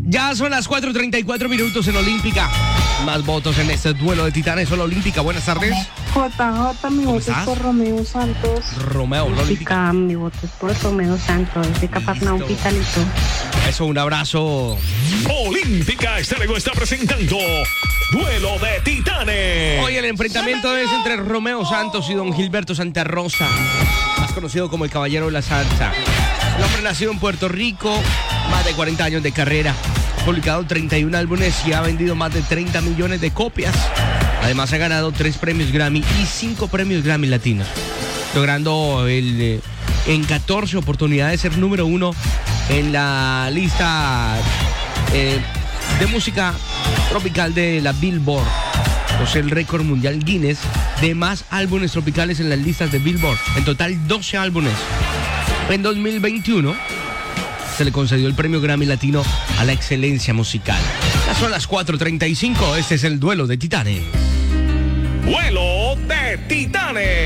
Ya son las 4:34 minutos en Olímpica. Más votos en este duelo de titanes en Olímpica. Buenas tardes. JJ, mi voto es por Romeo Santos. Romeo, Olímpica. Mi voto es por Romeo Santos, de Capernaum, Pitalito. Eso, un abrazo. Olímpica Estéreo está presentando Duelo de Titanes. Hoy el enfrentamiento es entre Romeo Santos y don Gilberto Santa Rosa, más conocido como el Caballero de la Salsa. El hombre nacido en Puerto Rico, más de 40 años de carrera, ha publicado 31 álbumes y ha vendido más de 30 millones de copias. Además ha ganado 3 premios Grammy y 5 premios Grammy latinos, logrando en 14 oportunidades ser número 1 en la lista de música tropical de la Billboard. Posee el récord mundial Guinness de más álbumes tropicales en las listas de Billboard. En total 12 álbumes. En 2021 se le concedió el premio Grammy Latino a la excelencia musical. Ya son las 4:35. Este es el Duelo de Titanes. Duelo de Titanes.